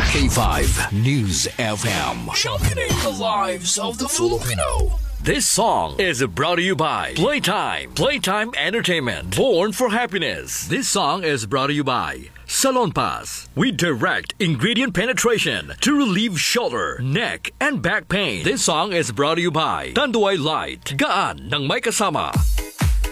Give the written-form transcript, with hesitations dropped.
K5 News FM. Championing the lives of the Filipino. This song is brought to you by Playtime. Playtime Entertainment. Born for happiness. This song is brought to you by Salon Pass. We direct ingredient penetration to relieve shoulder, neck, and back pain. This song is brought to you by Tanduay Light. Gaan ng may kasama.